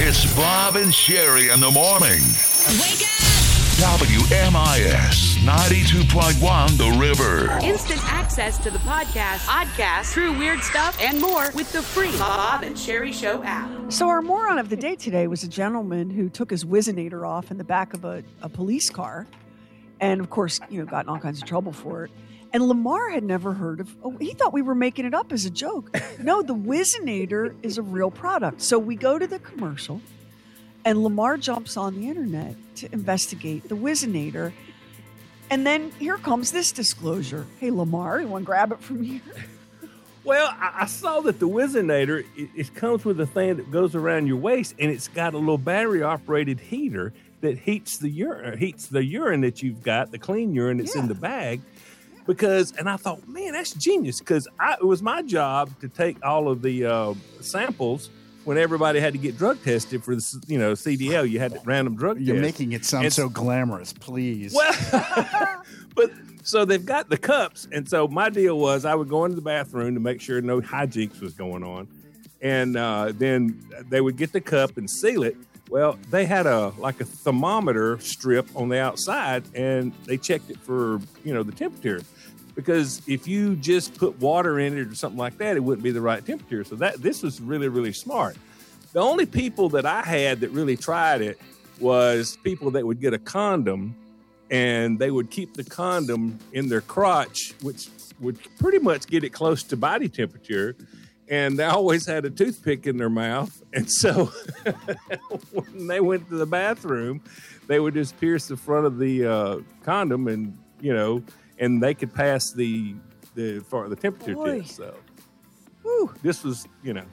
It's Bob and Sherry in the morning. Wake up! WMIS 92.1 The River. Instant access to the podcast, true weird stuff, and more with the free Bob and Sherry Show app. So our moron of the day today was a gentleman who took his Whizzinator off in the back of a police car, and of course, got in all kinds of trouble for it. And Lamar had never heard of. Oh, he thought we were making it up as a joke. No, the Whizzinator is a real product. So we go to the commercial, and Lamar jumps on the internet to investigate the Whizzinator. And then here comes this disclosure. Hey, Lamar, you want to grab it from here? Well, I saw that the Whizzinator, it comes with a thing that goes around your waist, and it's got a little battery-operated heater that heats the urine that you've got, the clean urine that's in the bag. And I thought, man, that's genius, because it was my job to take all of the samples when everybody had to get drug tested for the, CDL. You had the random drug test. You're making it sound so glamorous, please. Well, so they've got the cups, and so my deal was I would go into the bathroom to make sure no hijinks was going on, and then they would get the cup and seal it. Well, they had a thermometer strip on the outside, and they checked it for, the temperature. Because if you just put water in it or something like that, it wouldn't be the right temperature. So this was really, really smart. The only people that I had that really tried it was people that would get a condom, and they would keep the condom in their crotch, which would pretty much get it close to body temperature. And they always had a toothpick in their mouth. And so when they went to the bathroom, they would just pierce the front of the condom and, and they could pass the temperature test. So this was,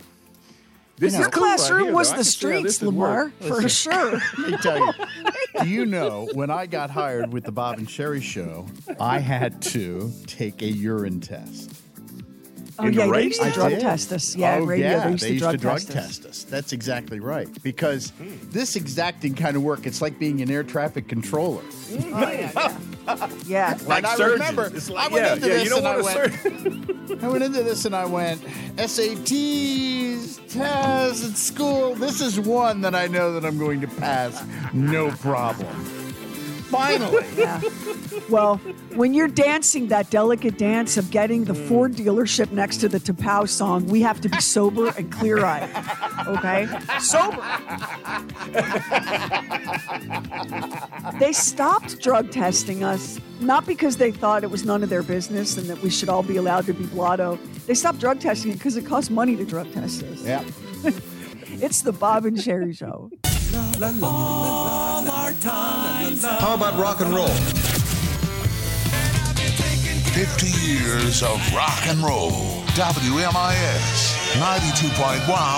this Your is cool classroom right here, was though. I the can see how this streets, would Lamar, work. for sure. Let me tell you, do you know, when I got hired with the Bob and Sherry Show, I had to take a urine test. Oh, yeah, they used to I drug did. test us. Yeah, oh, radio, yeah, they used to drug test test us. That's exactly right. Because this exacting kind of work, it's like being an air traffic controller. Yeah. Like I surgeons. remember, It's like, I went into this you don't and want I went into this and I went, SATs, tests at school. This is one that I know that I'm going to pass. No problem. Finally. Yeah. Well, when you're dancing that delicate dance of getting the Ford dealership next to the Tapao song, we have to be sober and clear-eyed. Okay? Sober. They stopped drug testing us, not because they thought it was none of their business and that we should all be allowed to be blotto. They stopped drug testing it because it costs money to drug test us. Yeah. It's the Bob and Sherry Show. How about rock and roll? 50 years of rock and roll. WMIS 92.1